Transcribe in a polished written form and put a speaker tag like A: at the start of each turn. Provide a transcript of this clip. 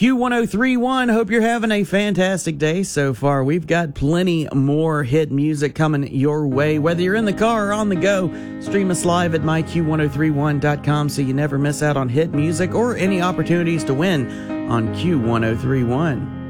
A: Q1031. Hope you're having a fantastic day so far. We've got plenty more hit music coming your way. Whether you're in the car or on the go, stream us live at myq1031.com so you never miss out on hit music or any opportunities to win on Q1031.